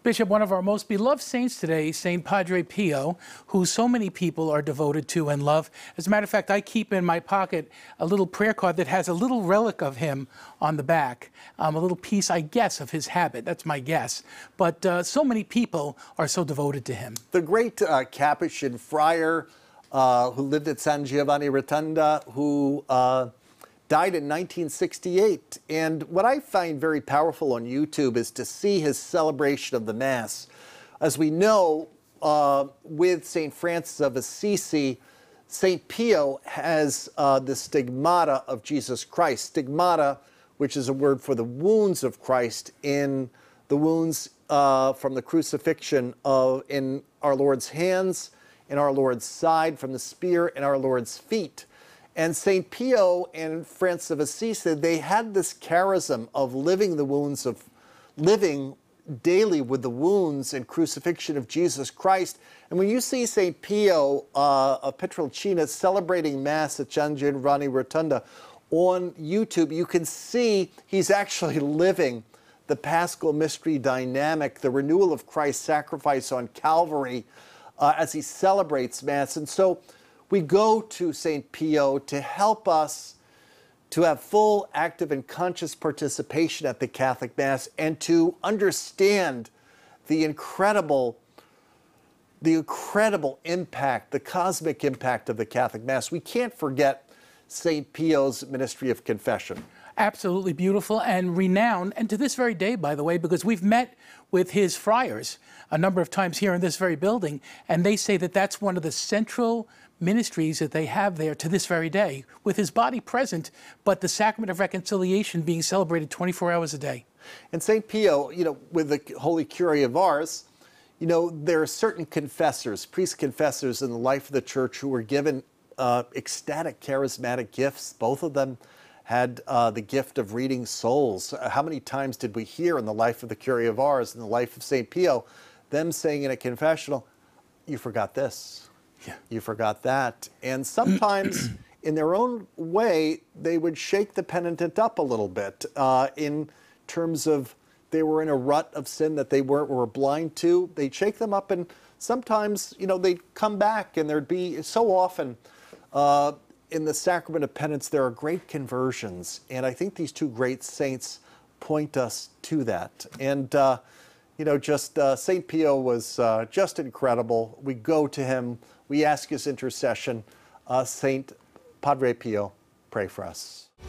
Bishop, one of our most beloved saints today, St. Padre Pio, who so many people are devoted to and love. As a matter of fact, I keep in my pocket a little prayer card that has a little relic of him on the back, a little piece, I guess, of his habit. That's my guess. But so many people are so devoted to him. The great Capuchin friar who lived at San Giovanni Rotondo, who died in 1968. And what I find very powerful on YouTube is to see his celebration of the Mass. As we know, with St. Francis of Assisi, St. Pio has the stigmata of Jesus Christ. Stigmata, which is a word for the wounds of Christ, in the wounds from the crucifixion in our Lord's hands, in our Lord's side, from the spear, in our Lord's feet. And St. Pio and Francis of Assisi, they had this charism of living daily with the wounds and crucifixion of Jesus Christ. And when you see St. Pio of Pietrelcina celebrating Mass at San Giovanni Rotondo on YouTube, you can see he's actually living the Paschal Mystery dynamic, the renewal of Christ's sacrifice on Calvary as he celebrates Mass. And so we go to St. Pio to help us to have full, active, and conscious participation at the Catholic Mass and to understand the incredible impact, the cosmic impact of the Catholic Mass. We can't forget St. Pio's ministry of confession. Absolutely beautiful and renowned, and to this very day, by the way, because we've met with his friars a number of times here in this very building, and they say that that's one of the central ministries that they have there to this very day, with his body present, but the sacrament of reconciliation being celebrated 24 hours a day. And St. Pio, with the Holy Curie of Ars, there are certain confessors, priest confessors in the life of the Church who were given ecstatic, charismatic gifts. Both of them had the gift of reading souls. How many times did we hear in the life of the Curie of Ars, in the life of St. Pio, them saying in a confessional, "You forgot this. Yeah. You forgot that." And sometimes, in their own way, they would shake the penitent up a little bit in terms of they were in a rut of sin that they were blind to. They'd shake them up, and sometimes, they'd come back, and there'd be so often in the sacrament of penance, there are great conversions. And I think these two great saints point us to that. And, St. Pio was just incredible. We go to him. We ask his intercession. Saint Padre Pio, pray for us.